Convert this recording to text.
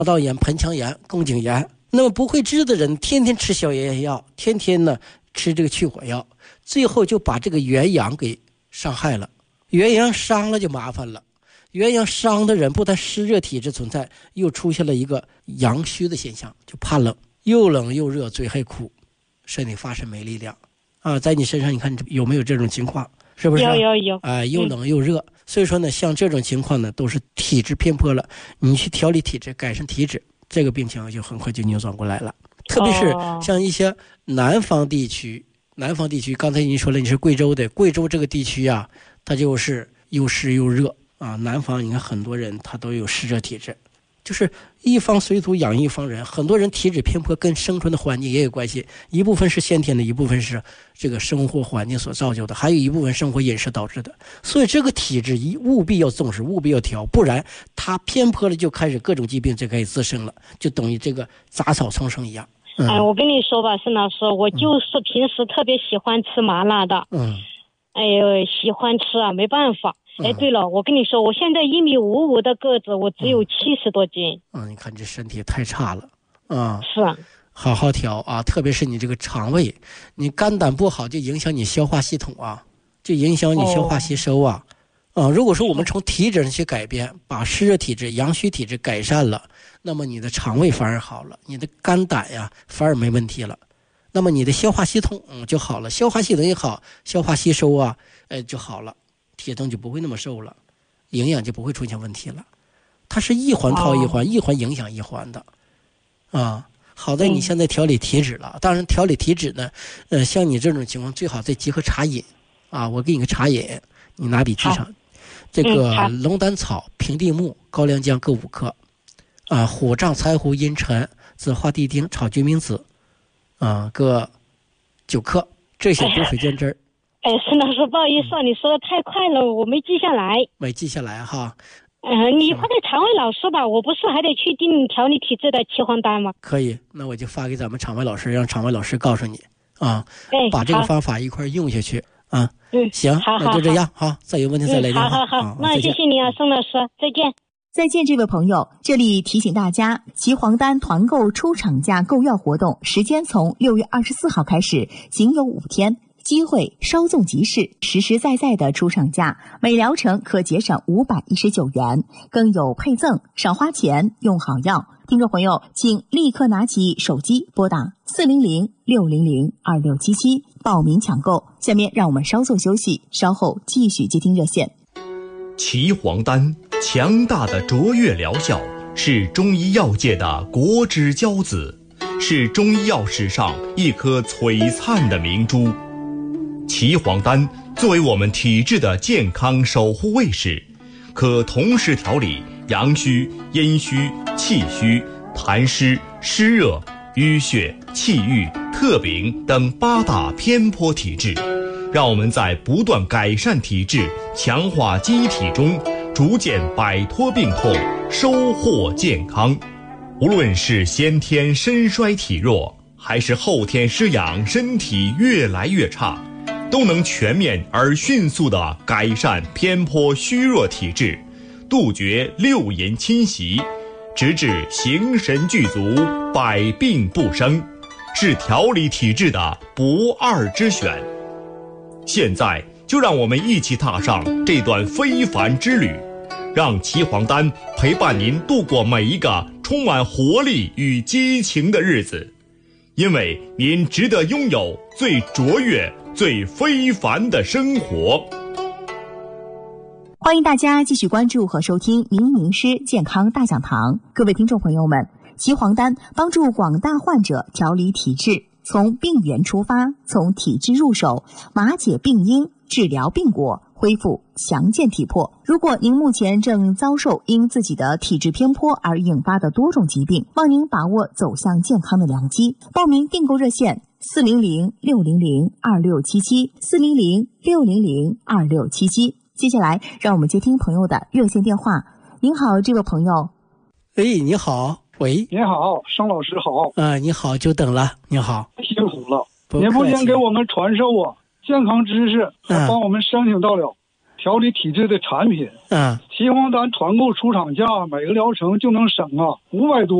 道炎、盆腔炎、宫颈炎。那么不会治的人，天天吃消炎药，天天呢吃这个去火药，最后就把这个元阳给伤害了。元阳伤了就麻烦了。元阳伤的人不但湿热体质存在，又出现了一个阳虚的现象，就怕冷，又冷又热，嘴还苦，身体发生没力量啊。在你身上你看有没有这种情况？是不是？有又冷又热。所以说呢，像这种情况呢，都是体质偏颇了。你去调理体质，改善体质，这个病情就很快就扭转过来了。特别是像一些南方地区，刚才您说了你是贵州的，贵州这个地区啊，它就是又湿又热啊。南方你看很多人他都有湿热体质，就是一方水土养一方人，很多人体质偏颇跟生存的环境也有关系，一部分是先天的，一部分是这个生活环境所造就的，还有一部分生活饮食导致的。所以这个体质务必要重视，务必要调，不然它偏颇了就开始各种疾病就开始滋生了，就等于这个杂草丛生一样。 我跟你说吧，沈老师，我就是平时特别喜欢吃麻辣的，喜欢吃啊，没办法。对了，我跟你说，我现在1.55米的个子，我只有70多斤。 你看这身体太差了啊！ 是啊， 好好调啊，特别是你这个肠胃，你肝胆不好就影响你消化系统啊，就影响你消化吸收啊。如果说我们从体质上去改变，把湿热体质、阳虚体质改善了，那么你的肠胃反而好了，你的肝胆呀反而没问题了，那么你的消化系统就好了，消化系统也好，消化吸收啊就好了，体重就不会那么瘦了，营养就不会出现问题了。它是一环套一环，一环影响一环的啊。好在你现在调理体质了，当然调理体质呢，像你这种情况最好再结合茶饮啊。我给你个茶饮，你拿笔记上。这个龙胆草、平地木、高粱姜各5克，虎杖、柴胡、茵陈、紫花地丁、炒决明子，各9克，这些补水健汁儿。 沈老师，不好意思啊，你说的太快了，我没记下来。 没记下来哈。 你发给肠胃老师吧，我不是还得去订调理体质的岐黄丹吗？ 可以，那我就发给咱们肠胃老师，让肠胃老师告诉你啊，把这个方法一块用下去啊。行，那就这样哈，再有问题再来电话。 好，那谢谢你啊，宋老师，再见。 再见，这位朋友，这里提醒大家，岐黄丹团购出厂价购药活动时间从6月24号开始，仅有5天。机会稍纵即逝，实实在在的出厂价，每疗程可节省519元，更有配赠，少花钱用好药。听众朋友，请立刻拿起手机拨打400-600-2677报名抢购。下面让我们稍作休息，稍后继续接听热线。 岐黄丹强大的卓越疗效，是中医药界的国之骄子，是中医药史上一颗璀璨的明珠。岐黄丹作为我们体质的健康守护卫士，可同时调理阳虚、阴虚、气虚、痰湿、湿热、淤血、气郁、特禀等8大偏颇体质，让我们在不断改善体质、强化机体中，逐渐摆脱病痛，收获健康。无论是先天身衰体弱，还是后天失养身体越来越差，都能全面而迅速地改善偏颇虚弱体质，杜绝六淫侵袭，直至形神俱足，百病不生，是调理体质的不二之选。现在就让我们一起踏上这段非凡之旅，让岐黄丹陪伴您度过每一个充满活力与激情的日子，因为您值得拥有最卓越、最非凡的生活。 欢迎大家继续关注和收听明名师健康大讲堂。各位听众朋友们，岐黄丹帮助广大患者调理体质，从病源出发，从体质入手，麻解病因，治疗病果，恢复强健体魄。如果您目前正遭受因自己的体质偏颇而引发的多种疾病，望您把握走向健康的良机。报名订购热线400-600-2677 400-600-2677。接下来让我们接听朋友的热线电话。您好，这位朋友。 你好，喂。 你好，盛老师好。 你好，久等了。你好， 辛苦了。您不仅给我们传授健康知识，还帮我们申请到了调理体质的产品。 嗯， 岐黄丹团购出厂价每个疗程就能省500多。